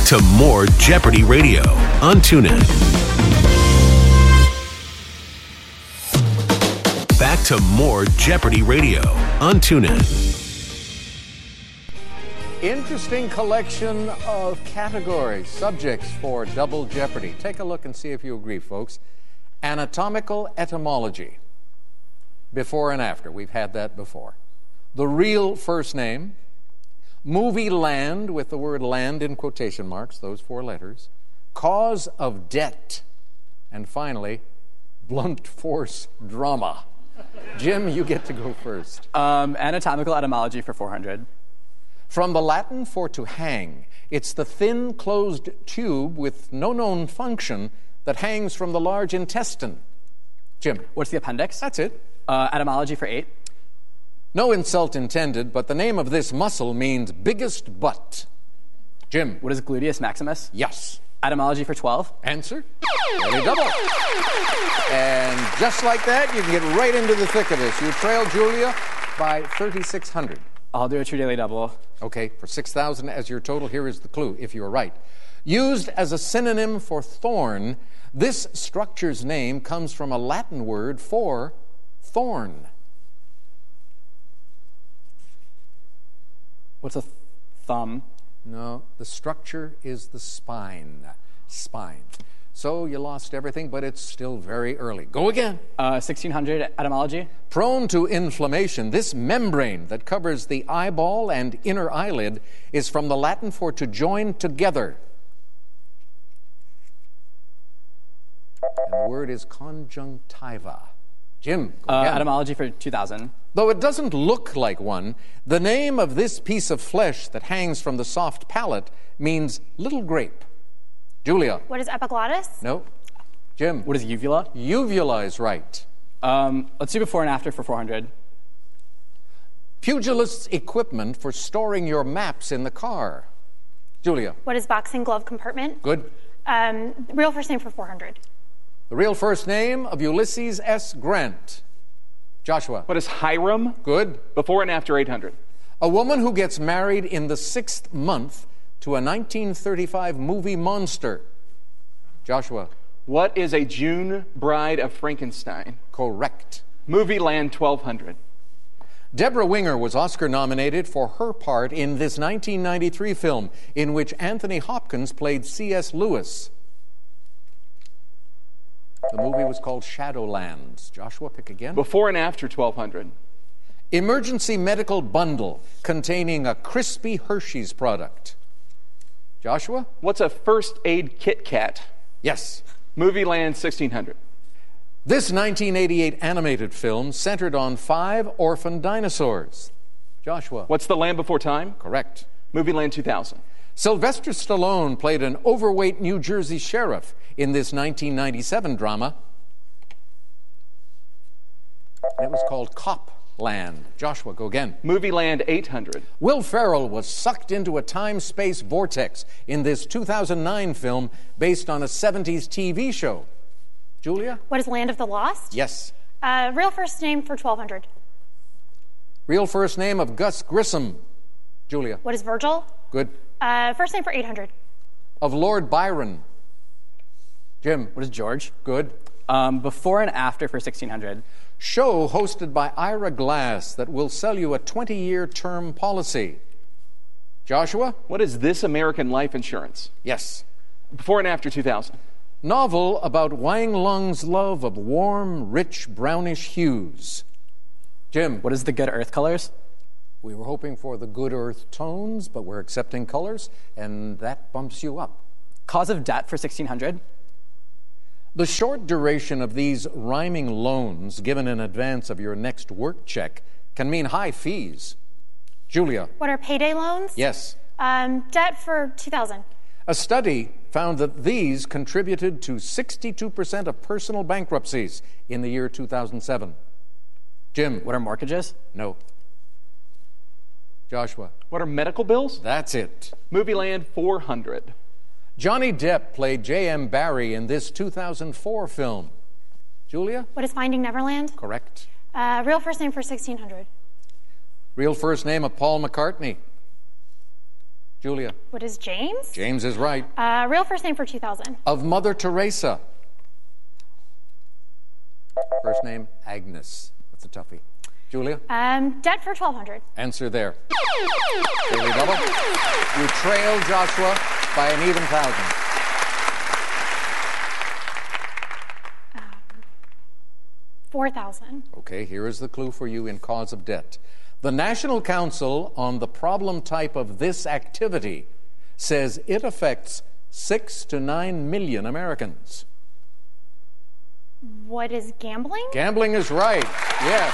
to more Jeopardy Radio on TuneIn. Back to more Jeopardy Radio on TuneIn. Interesting collection of categories, subjects for Double Jeopardy. Take a look and see if you agree, folks. Anatomical etymology. Before and after. We've had that before. The real first name. Movie land, with the word land in quotation marks, those 4 letters. Cause of debt. And finally, blunt force drama. Jim, you get to go first. Anatomical etymology for 400. From the Latin for to hang. It's the thin, closed tube with no known function that hangs from the large intestine. Jim. What's the appendix? That's it. Etymology for 8. No insult intended, but the name of this muscle means biggest butt. Jim. What is gluteus maximus? Yes. Etymology for 12. Answer? Daily double. And just like that, you can get right into the thick of this. You trail Julia by 3,600. I'll do a true daily double. Okay, for 6,000 as your total, here is the clue, if you are right. Used as a synonym for thorn, this structure's name comes from a Latin word for thorn. What's a thumb? No, the structure is the spine. Spine. So you lost everything, but it's still very early. Go again. 1600 etymology. Prone to inflammation, this membrane that covers the eyeball and inner eyelid is from the Latin for to join together. And the word is conjunctiva. Jim, go again. Etymology for 2000. Though it doesn't look like one, the name of this piece of flesh that hangs from the soft palate means little grape. Julia. What is epiglottis? No. Jim. What is uvula? Uvula is right. Let's do before and after for 400. Pugilist's equipment for storing your maps in the car. Julia. What is boxing glove compartment? Good. Real first name for 400. The real first name of Ulysses S. Grant. Joshua. What is Hiram? Good. Before and after 800. A woman who gets married in the 6th month to a 1935 movie monster. Joshua. What is a June bride of Frankenstein? Correct. Movie Land 1200. Deborah Winger was Oscar nominated for her part in this 1993 film in which Anthony Hopkins played C.S. Lewis. The movie was called Shadowlands. Joshua, pick again. Before and after 1200. Emergency medical bundle containing a crispy Hershey's product. Joshua? What's a first aid Kit Kat? Yes. Movie Land 1600. This 1988 animated film centered on 5 orphan dinosaurs. Joshua? What's The Land Before Time? Correct. Movie Land 2000. Sylvester Stallone played an overweight New Jersey sheriff in this 1997 drama. It was called Copland. Joshua, go again. Movie Land 800. Will Ferrell was sucked into a time-space vortex in this 2009 film based on a 70s TV show. Julia? What is Land of the Lost? Yes. Real first name for 1200. Real first name of Gus Grissom. Julia? What is Virgil? Good. First name for 800. Of Lord Byron. Jim? What is George? Good. Before and after for 1600. Show hosted by Ira Glass that will sell you a 20-year term policy. Joshua? What is This American Life Insurance? Yes. Before and after 2000. Novel about Wang Lung's love of warm, rich, brownish hues. Jim? What is The Good Earth Colors? We were hoping for the good earth tones, but we're accepting colors, and that bumps you up. Cause of debt for 1600. The short duration of these rhyming loans given in advance of your next work check can mean high fees. Julia? What are payday loans? Yes. Debt for 2000. A study found that these contributed to 62% of personal bankruptcies in the year 2007. Jim? What are mortgages? No. Joshua? What are medical bills? That's it. Movie Land 400. Johnny Depp played J.M. Barrie in this 2004 film. Julia? What is Finding Neverland? Correct. Real first name for 1600. Real first name of Paul McCartney. Julia. What is James? James is right. Real first name for 2000. Of Mother Teresa. First name, Agnes. That's a toughie. Julia? Debt for 1200. Answer there. Daily double. You trail Joshua by an even 1,000. 4000. Okay, here is the clue for you in cause of debt. The National Council on the Problem Type of this activity says it affects 6 to 9 million Americans. What is gambling? Gambling is right. Yes.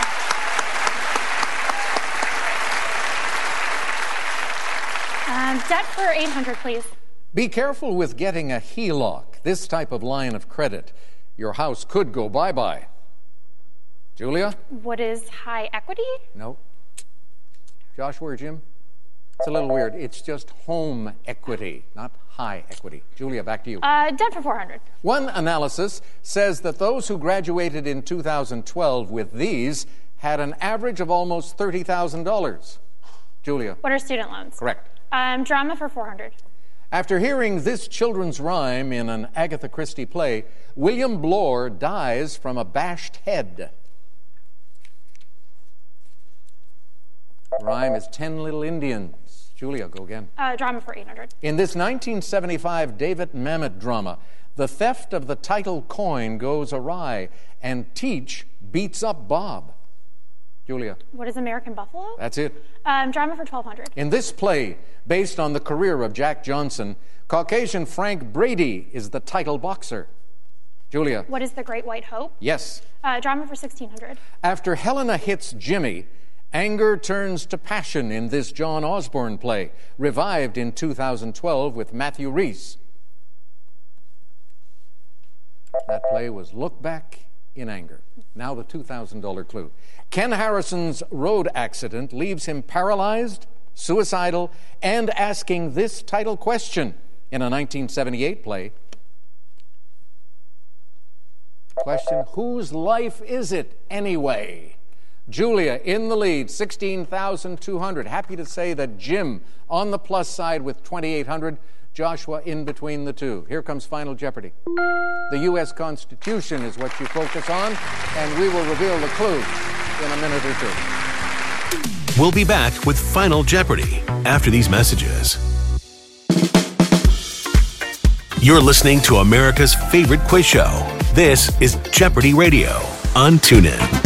Debt for 800, please. Be careful with getting a HELOC, this type of line of credit. Your house could go bye-bye. Julia? What is high equity? No. Joshua or Jim? It's a little weird. It's just home equity, not high equity. Julia, back to you. Debt for 400. One analysis says that those who graduated in 2012 with these had an average of almost $30,000. Julia? What are student loans? Correct. Drama for 400. After hearing this children's rhyme in an Agatha Christie play, William Blore dies from a bashed head. Rhyme is 10 Little Indians. Julia, go again. Drama for 800. In this 1975 David Mamet drama, the theft of the title coin goes awry, and Teach beats up Bob. Julia. What is American Buffalo? That's it. Drama for 1200. In this play, based on the career of Jack Johnson, Caucasian Frank Brady is the title boxer. Julia. What is the Great White Hope? Yes. Drama for 1600. After Helena hits Jimmy, anger turns to passion in this John Osborne play, revived in 2012 with Matthew Rhys. That play was Look Back in Anger. Now the $2,000 clue. Ken Harrison's road accident leaves him paralyzed, suicidal, and asking this title question in a 1978 play. Question, whose life is it anyway? Julia in the lead, 16,200. Happy to say that Jim on the plus side with 2,800. Joshua in between the two. Here comes Final Jeopardy. The U.S. Constitution is what you focus on, and we will reveal the clue in a minute or two. We'll be back with Final Jeopardy after these messages. You're listening to America's favorite quiz show. This is Jeopardy Radio on TuneIn.